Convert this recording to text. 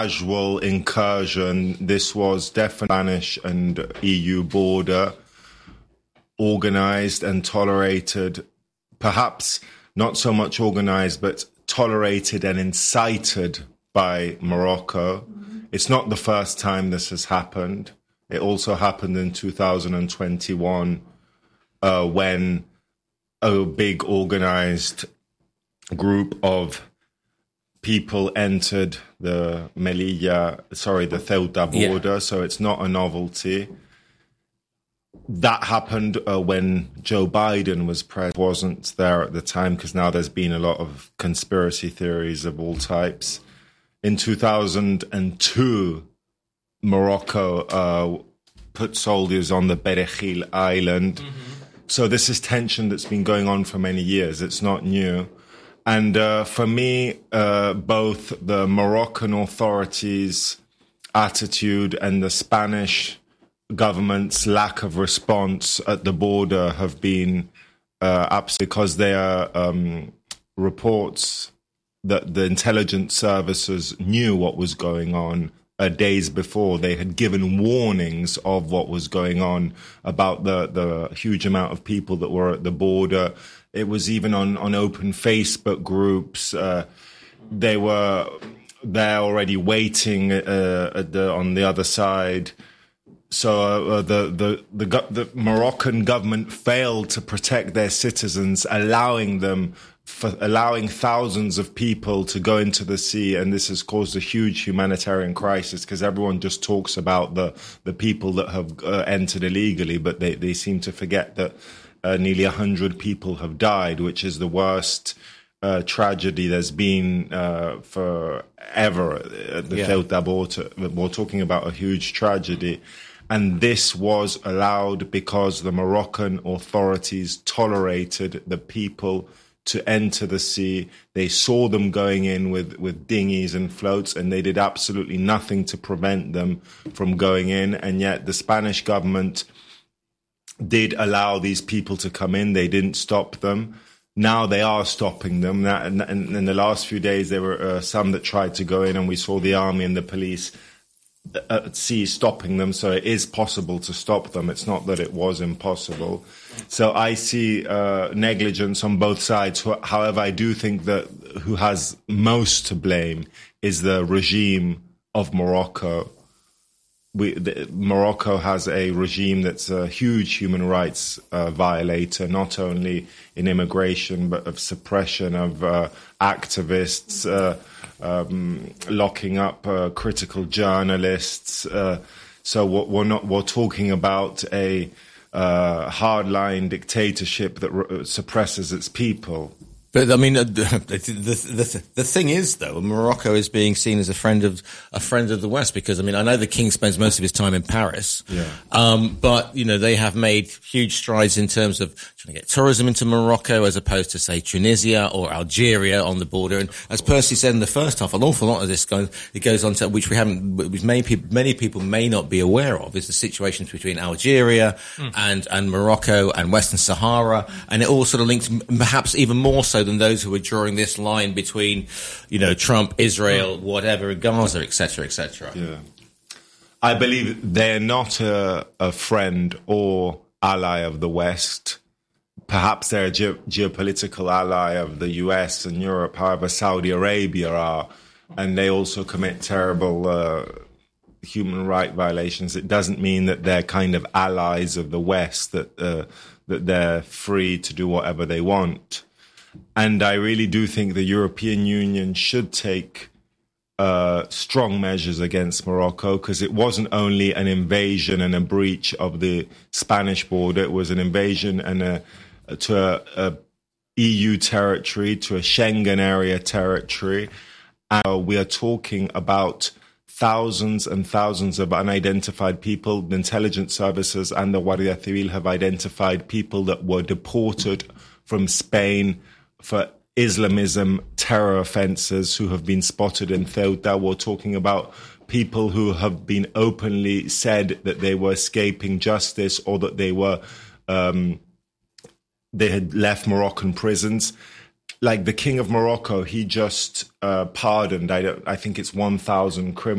casual incursion. This was definitely Spanish and EU border, organized and tolerated, perhaps not so much organized, but tolerated and incited by Morocco. It's not the first time this has happened. It also happened in 2021 when a big organized group of people entered the Ceuta border, so it's not a novelty. That happened when Joe Biden was president. Wasn't there at the time because now there's been a lot of conspiracy theories of all types. In 2002, Morocco put soldiers on the Berejil island. So this is tension that's been going on for many years. It's not new. And for me, both the Moroccan authorities' attitude and the Spanish government's lack of response at the border have been absolutely, because there are reports that the intelligence services knew what was going on days before. They had given warnings of what was going on about the huge amount of people that were at the border. It was even on open Facebook groups. They were there already waiting on the other side. So the Moroccan government failed to protect their citizens, allowing thousands of people to go into the sea, and this has caused a huge humanitarian crisis because everyone just talks about the people that have entered illegally, but they seem to forget that nearly 100 people have died, which is the worst tragedy there's been forever at the Ceuta border. We're talking about a huge tragedy. And this was allowed because the Moroccan authorities tolerated the people to enter the sea. They saw them going in with dinghies and floats, and they did absolutely nothing to prevent them from going in. And yet the Spanish government did allow these people to come in. They didn't stop them. Now they are stopping them. And in the last few days, there were some that tried to go in, and we saw the army and the police at sea stopping them. So it is possible to stop them. It's not that it was impossible. So I see negligence on both sides. However, I do think that who has most to blame is the regime of Morocco. Morocco has a regime that's a huge human rights violator, not only in immigration, but of suppression of activists, locking up critical journalists. So we're talking about a hardline dictatorship that suppresses its people. But I mean, the thing is, though, Morocco is being seen as a friend of the West, because I mean, I know the king spends most of his time in Paris, but you know, they have made huge strides in terms of trying to get tourism into Morocco, as opposed to say Tunisia or Algeria on the border. And as Percy said in the first half, an awful lot of this goes on to which many people may not be aware of, is the situations between Algeria and Morocco and Western Sahara, and it all sort of links, perhaps even more so than those who are drawing this line between, you know, Trump, Israel, whatever, Gaza, etc., etc. Yeah, I believe they're not a friend or ally of the West. Perhaps they're a geopolitical ally of the US and Europe. However, Saudi Arabia are, and they also commit terrible human rights violations. It doesn't mean that they're kind of allies of the West, that they're free to do whatever they want. And I really do think the European Union should take strong measures against Morocco, because it wasn't only an invasion and a breach of the Spanish border, it was an invasion and to a EU territory, to a Schengen area territory. And we are talking about thousands and thousands of unidentified people. The intelligence services and the Guardia Civil have identified people that were deported from Spain for Islamism terror offences who have been spotted in Ceuta. We're talking about people who have been openly said that they were escaping justice, or that they had left Moroccan prisons. like the King of Morocco, he just pardoned. I think it's 1,000 criminals.